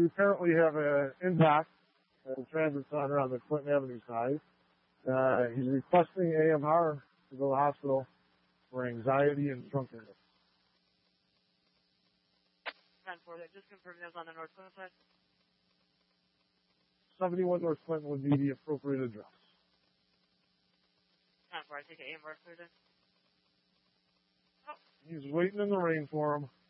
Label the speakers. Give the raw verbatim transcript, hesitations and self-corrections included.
Speaker 1: currently have an impact at a transit center on the Clinton Avenue side. Uh, he's requesting A M R to go to the hospital for anxiety and drunkenness.
Speaker 2: ten four, just confirming that was on the North Clinton side.
Speaker 1: seventy-one North Clinton would be the appropriate address.
Speaker 2: ten four, I take an A M R clear then.
Speaker 1: He's waiting in the rain for him.